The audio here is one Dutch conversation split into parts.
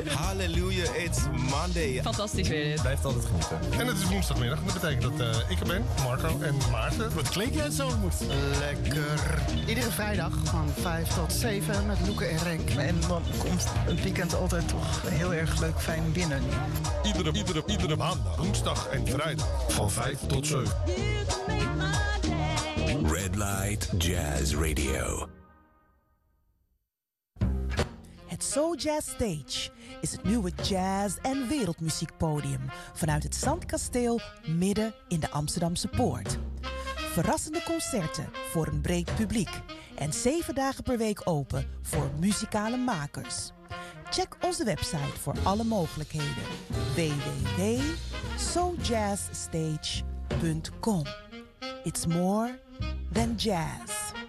Hallelujah, it's Monday. Fantastisch weer dit. Blijft altijd genieten. En het is woensdagmiddag. Dat betekent dat ik er ben, Marco en Maarten. Wat klink jij zo moet? Lekker. Iedere vrijdag van 5 tot 7 met Loeke en Renk. En dan komt het weekend altijd toch heel erg leuk fijn binnen. Iedere maandag, woensdag en vrijdag van 5 tot 7. Red Light Jazz Radio. Het Soul Jazz Stage is het nieuwe jazz- en wereldmuziekpodium vanuit het Zandkasteel midden in de Amsterdamse Poort. Verrassende concerten voor een breed publiek en 7 dagen per week open voor muzikale makers. Check onze website voor alle mogelijkheden: www.souljazzstage.com. It's more than jazz.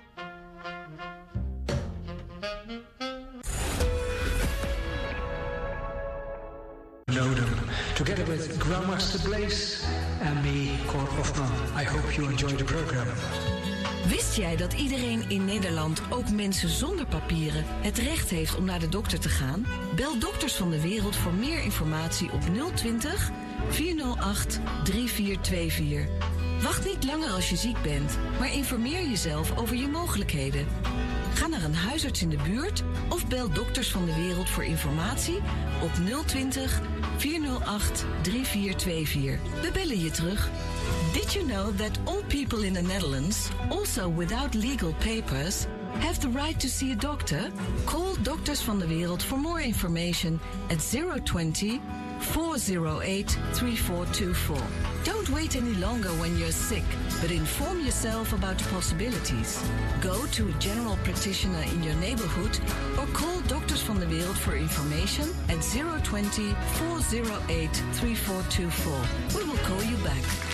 Lodem, together with Grandmaster Blaze and me, Cor Hofman. I hope you enjoy the program. Wist jij dat iedereen in Nederland, ook mensen zonder papieren, het recht heeft om naar de dokter te gaan? Bel Dokters van de Wereld voor meer informatie op 020 408 3424. Wacht niet langer als je ziek bent, maar informeer jezelf over je mogelijkheden. Ga naar een huisarts in de buurt of bel Dokters van de Wereld voor informatie op 020 408 3424. We bellen je terug. Did you know that all people in the Netherlands, also without legal papers, have the right to see a doctor? Call Dokters van de Wereld for more information at 020 408 3424. Don't wait any longer when you're sick, but inform yourself about the possibilities. Go to a general practitioner in your neighborhood or call Dokters van de Wereld for information at 020 408 3424. We will call you back.